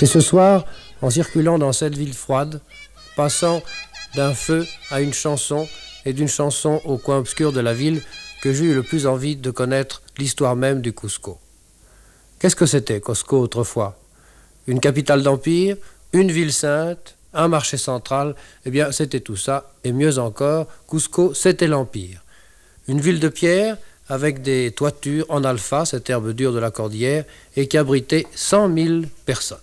C'est ce soir, en circulant dans cette ville froide, passant d'un feu à une chanson et d'une chanson au coin obscur de la ville, que j'ai eu le plus envie de connaître l'histoire même du Cusco. Qu'est-ce que c'était, Cusco, autrefois? Une capitale d'empire, une ville sainte, un marché central, eh bien c'était tout ça, et mieux encore, Cusco c'était l'empire. Une ville de pierre avec des toitures en alpha, cette herbe dure de la cordillère, et qui abritait 100 000 personnes.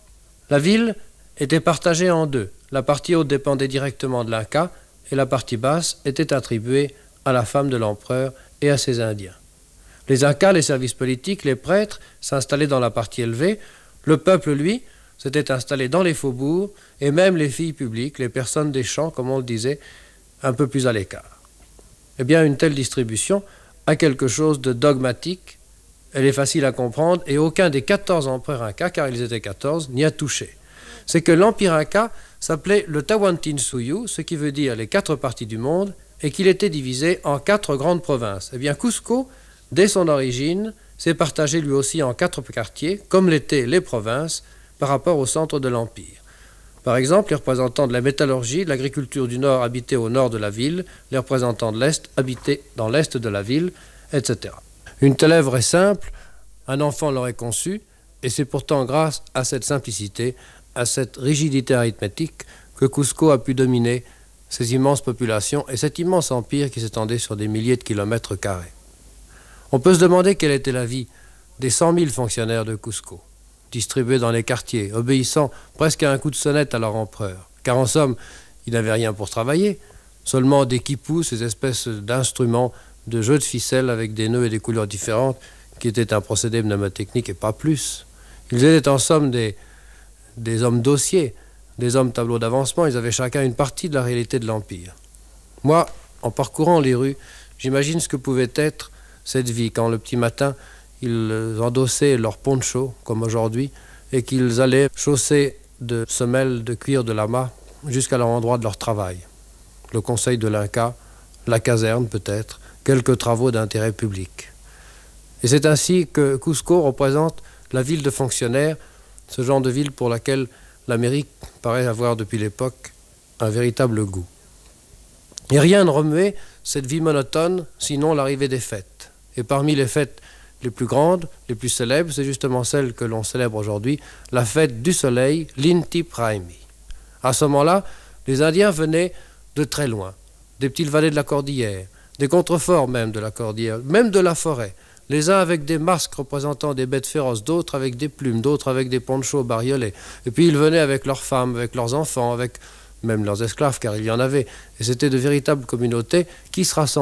La ville était partagée en deux. La partie haute dépendait directement de l'Inca, et la partie basse était attribuée à la femme de l'empereur et à ses Indiens. Les Incas, les services politiques, les prêtres s'installaient dans la partie élevée. Le peuple, lui, s'était installé dans les faubourgs, et même les filles publiques, les personnes des champs, comme on le disait, un peu plus à l'écart. Eh bien, une telle distribution a quelque chose de dogmatique, elle est facile à comprendre, et aucun des 14 empereurs Incas, car ils étaient 14, n'y a touché. C'est que l'empire Inca s'appelait le Tawantinsuyu, ce qui veut dire les 4 parties du monde, et qu'il était divisé en 4 grandes provinces. Eh bien, Cusco, dès son origine, s'est partagé lui aussi en 4 quartiers, comme l'étaient les provinces, par rapport au centre de l'empire. Par exemple, les représentants de la métallurgie, de l'agriculture du Nord habitaient au nord de la ville, les représentants de l'Est habitaient dans l'Est de la ville, etc. Une telle œuvre est simple, un enfant l'aurait conçue, et c'est pourtant grâce à cette simplicité, à cette rigidité arithmétique, que Cusco a pu dominer ces immenses populations et cet immense empire qui s'étendait sur des milliers de kilomètres carrés. On peut se demander quelle était la vie des 100 000 fonctionnaires de Cusco, distribués dans les quartiers, obéissant presque à un coup de sonnette à leur empereur. Car en somme, ils n'avaient rien pour travailler, seulement des quipous, ces espèces d'instruments de jeux de ficelle avec des nœuds et des couleurs différentes, qui étaient un procédé mnémotechnique et pas plus. Ils étaient en somme des hommes dossiers, des hommes tableaux d'avancement, ils avaient chacun une partie de la réalité de l'Empire. Moi, en parcourant les rues, j'imagine ce que pouvait être cette vie quand le petit matin, ils endossaient leur poncho, comme aujourd'hui, et qu'ils allaient chaussés de semelles de cuir de lama jusqu'à leur endroit de leur travail. Le conseil de l'Inca, la caserne peut-être, quelques travaux d'intérêt public. Et c'est ainsi que Cusco représente la ville de fonctionnaires, ce genre de ville pour laquelle l'Amérique paraît avoir depuis l'époque un véritable goût. Et rien ne remuait cette vie monotone, sinon l'arrivée des fêtes. Et parmi les fêtes les plus grandes, les plus célèbres, c'est justement celle que l'on célèbre aujourd'hui, la fête du soleil, l'Inti Raymi. À ce moment-là, les Indiens venaient de très loin, des petites vallées de la cordillère, des contreforts même de la cordillère, même de la forêt, les uns avec des masques représentant des bêtes féroces, d'autres avec des plumes, d'autres avec des ponchos bariolés. Et puis ils venaient avec leurs femmes, avec leurs enfants, avec même leurs esclaves, car il y en avait. Et c'était de véritables communautés qui se rassemblaient